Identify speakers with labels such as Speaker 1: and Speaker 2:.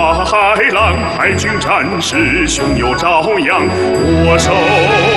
Speaker 1: 海浪，海军战士胸有朝阳，握手。